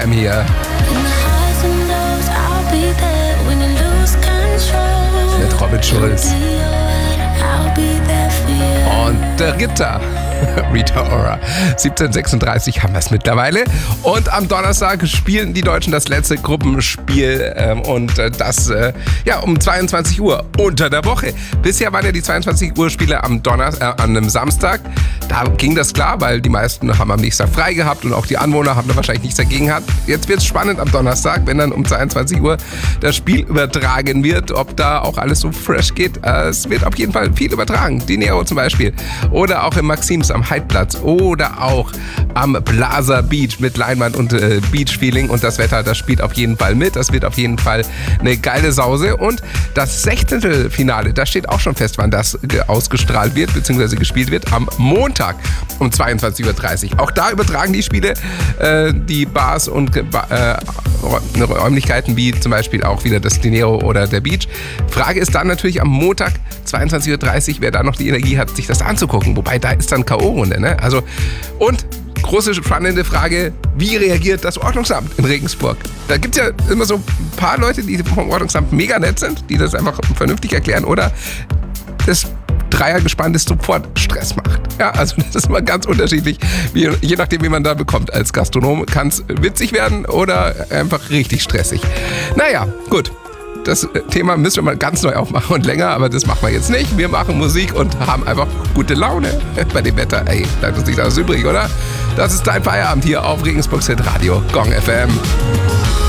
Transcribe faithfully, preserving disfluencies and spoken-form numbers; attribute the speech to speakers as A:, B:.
A: M hier. Mit Robin Schulz. Und der Ritter. Rita Ora. siebzehn Uhr sechsunddreißig haben wir es mittlerweile. Und am Donnerstag spielen die Deutschen das letzte Gruppenspiel. Ähm, und äh, das äh, ja, um zweiundzwanzig Uhr unter der Woche. Bisher waren ja die zweiundzwanzig Uhr Spiele am Donnerstag, äh, an einem Samstag. Da ging das klar, weil die meisten haben am nächsten Tag frei gehabt und auch die Anwohner haben da wahrscheinlich nichts dagegen gehabt. Jetzt wird es spannend am Donnerstag, wenn dann um zweiundzwanzig Uhr das Spiel übertragen wird, ob da auch alles so fresh geht. Äh, es wird auf jeden Fall viel übertragen. Dinero zum Beispiel. Oder auch im Maxims am Heidplatz oder auch am Plaza Beach mit Leinwand und äh, Beach-Feeling und das Wetter, das spielt auf jeden Fall mit. Das wird auf jeden Fall eine geile Sause und das Sechzehntelfinale, da steht auch schon fest, wann das ausgestrahlt wird bzw. gespielt wird, am Montag um zweiundzwanzig Uhr dreißig. Auch da übertragen die Spiele äh, die Bars und äh, Räumlichkeiten wie zum Beispiel auch wieder das Dinero oder der Beach. Frage ist dann natürlich am Montag zweiundzwanzig Uhr dreißig, wer da noch die Energie hat, sich das anzugucken. Wobei, da ist dann K O-Runde, ne? Also, und große spannende Frage, wie reagiert das Ordnungsamt in Regensburg? Da gibt es ja immer so ein paar Leute, die vom Ordnungsamt mega nett sind, die das einfach vernünftig erklären oder das Dreiergespann das sofort Stress macht. Ja, also das ist mal ganz unterschiedlich. Wie, je nachdem, wie man da bekommt als Gastronom, kann es witzig werden oder einfach richtig stressig. Naja, gut. Das Thema müssen wir mal ganz neu aufmachen und länger, aber das machen wir jetzt nicht. Wir machen Musik und haben einfach gute Laune bei dem Wetter. Ey, bleibt uns nicht alles übrig, oder? Das ist dein Feierabend hier auf Regensburgs Hit Radio Gong F M.